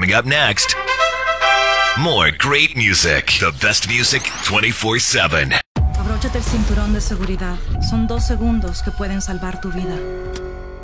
Coming up next, more great music. The best music 24/7. Abróchate el cinturón de seguridad. Son 2 segundos que pueden salvar tu vida.